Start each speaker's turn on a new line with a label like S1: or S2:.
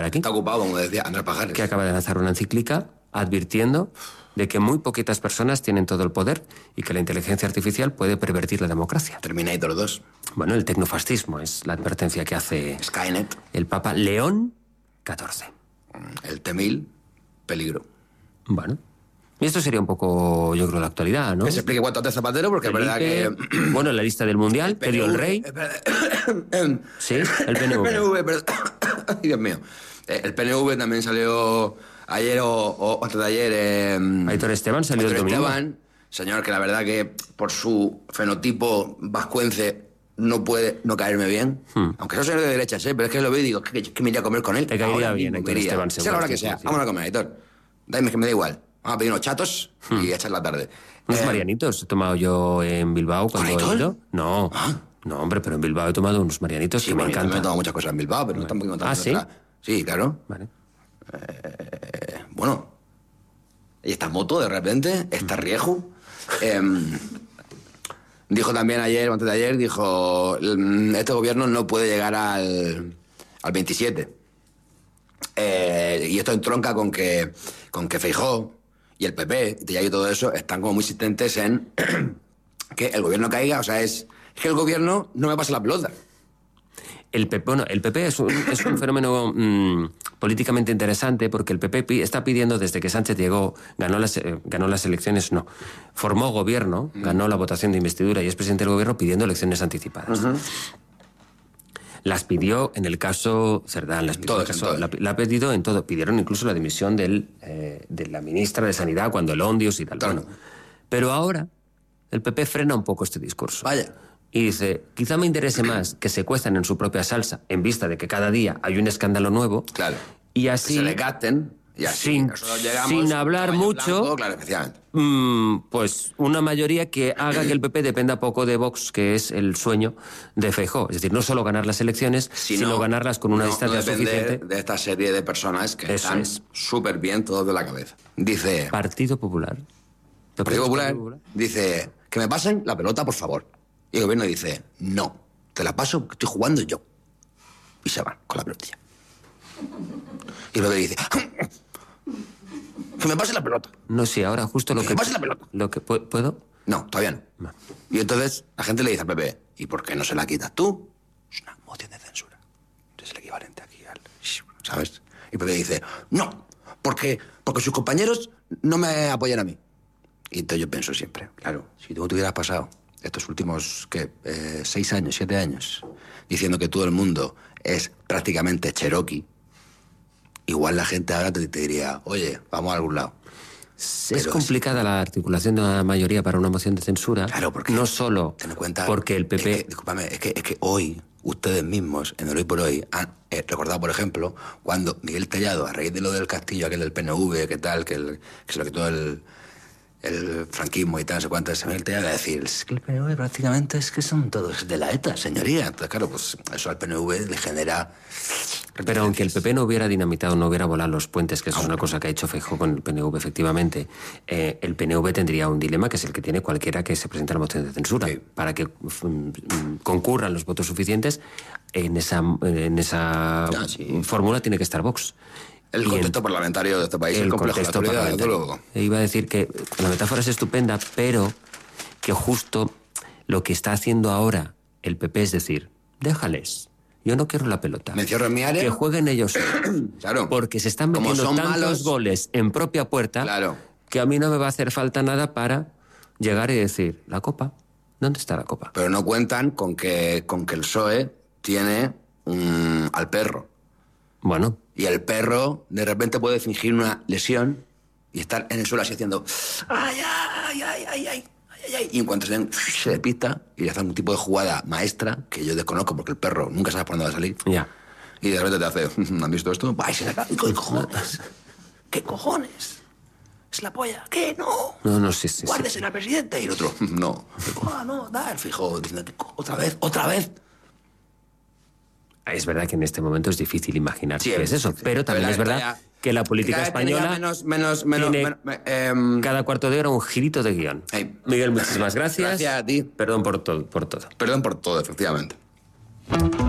S1: aquí.
S2: Está ocupado, como decía Andrés Pajares.
S1: Que acaba de lanzar una encíclica advirtiendo de que muy poquitas personas tienen todo el poder y que la inteligencia artificial puede pervertir la democracia.
S2: Terminator 2.
S1: Bueno, el tecnofascismo es la advertencia que hace
S2: Skynet.
S1: el Papa León XIV.
S2: El T-1000, peligro.
S1: Bueno, y esto sería un poco, yo creo, la actualidad, ¿no?
S2: Que se explique cuánto hace Zapatero, porque
S1: Felipe,
S2: es verdad que...
S1: Bueno, la lista del Mundial, que dio el rey. Sí, el PNV.
S2: El PNV, perdón. Ay, Dios mío. El PNV también salió ayer o antes de ayer...
S1: Aitor Esteban salió el domingo.
S2: Esteban, señor que la verdad que por su fenotipo vascuence no puede no caerme bien. Aunque soy señor de derechas, pero es que lo veo y digo, que me iría a comer con él.
S1: Te caería
S2: ahora
S1: bien,
S2: mismo,
S1: Aitor Esteban, seguro.
S2: Sea la hora que sea. Vámonos a comer, Aitor. Dime que me da igual. Vamos a pedir unos chatos y a echar la tarde.
S1: Unos marianitos he tomado yo en Bilbao cuando he ido. No, no, hombre, pero en Bilbao he tomado unos marianitos que me encantan.
S2: Yo he tomado muchas cosas en Bilbao, pero no tampoco tanto.
S1: ¿Sí?
S2: Sí, claro.
S1: Vale.
S2: Bueno. Y esta moto, de repente, esta Rieju. Dijo también ayer, o antes de ayer, dijo, este gobierno no puede llegar al 27. Y esto entronca con que Feijóo y el PP y todo eso están como muy insistentes en que el gobierno caiga. O sea, es que el gobierno no me pasa la pelota.
S1: El PP es un fenómeno políticamente interesante porque el PP está pidiendo desde que Sánchez llegó, ganó las elecciones, formó gobierno, ganó la votación de investidura y es presidente del gobierno pidiendo elecciones anticipadas. Las pidió en el caso Cerdán, la ha pedido en todo. Pidieron incluso la dimisión de la ministra de Sanidad cuando el Ondius y tal. Bueno, pero ahora el PP frena un poco este discurso.
S2: Vaya.
S1: Y dice, quizá me interese más que se cuezan en su propia salsa en vista de que cada día hay un escándalo nuevo.
S2: Claro.
S1: Y así...
S2: Que se le capten y así
S1: sin hablar mucho,
S2: blanco, claro, efectivamente.
S1: Pues una mayoría que haga que el PP dependa poco de Vox, que es el sueño de Feijóo. Es decir, no solo ganar las elecciones, sino ganarlas con una distancia suficiente.
S2: De esta serie de personas que están súper bien todos de la cabeza. Dice...
S1: Partido Popular.
S2: Partido Popular dice, que me pasen la pelota, por favor. Y el gobierno dice, no, te la paso porque estoy jugando yo. Y se van con la pelotilla. Y luego dice, que me pase la pelota.
S1: No, sí, ahora justo lo que...
S2: me pase la pelota.
S1: ¿Puedo?
S2: No, todavía no. Y entonces la gente le dice al PP, ¿y por qué no se la quitas tú? Es una moción de censura. Es el equivalente aquí al... ¿Sabes? Y el PP dice, no, porque sus compañeros no me apoyan a mí. Y entonces yo pienso siempre, claro, si tú te hubieras pasado estos últimos, 6 años, 7 años, diciendo que todo el mundo es prácticamente cherokee, igual la gente ahora te diría, oye, vamos a algún lado.
S1: Es complicada la articulación de una mayoría para una moción de censura.
S2: Claro, porque...
S1: No solo porque el PP...
S2: Discúlpame, es que hoy, ustedes mismos, en el Hoy por Hoy, han recordado, por ejemplo, cuando Miguel Tellado, a raíz de lo del castillo, aquel del PNV, que tal, que se lo quitó el franquismo y tal, no sé cuánto, se me a decir, es que el PNV prácticamente es que son todos de la ETA, señoría. Entonces, claro, pues eso al PNV le genera...
S1: Pero aunque el PP no hubiera dinamitado, no hubiera volado los puentes, que eso es una cosa que ha hecho Feijóo con el PNV, efectivamente, el PNV tendría un dilema que es el que tiene cualquiera que se presente a la moción de censura. Sí. Para que concurran los votos suficientes, en esa fórmula tiene que estar Vox.
S2: El contexto parlamentario de este país es complejo.
S1: Iba a decir que la metáfora es estupenda, pero que justo lo que está haciendo ahora el PP es decir, déjales, yo no quiero la pelota.
S2: Me encierro en mi área.
S1: Que jueguen ellos.
S2: Claro.
S1: Porque se están metiendo tantos malos goles en propia puerta,
S2: claro,
S1: que a mí no me va a hacer falta nada para llegar y decir, la copa, ¿dónde está la copa?
S2: Pero no cuentan con que el PSOE tiene al perro.
S1: Bueno.
S2: Y el perro de repente puede fingir una lesión y estar en el suelo así haciendo ay, ay, ay, ay, ay, ay, ay. Y en cuanto se despista y le hace un tipo de jugada maestra que yo desconozco porque el perro nunca sabe por dónde va a salir.
S1: Ya.
S2: Y de repente te hace, ¿han visto esto? ¡Ay, se le cae! ¿Qué cojones? ¿Qué cojones? ¿Es la polla? ¿Qué? No.
S1: No, sí.
S2: Guárdese al presidente. Y el otro, no. No, da el fijo diciendo, otra vez.
S1: Es verdad que en este momento es difícil imaginar qué es eso, pero también es verdad que la política española tiene cada cuarto de hora un girito de guión.
S2: Hey.
S1: Miguel, muchísimas gracias.
S2: Gracias a ti.
S1: Perdón por todo.
S2: Perdón por todo, efectivamente.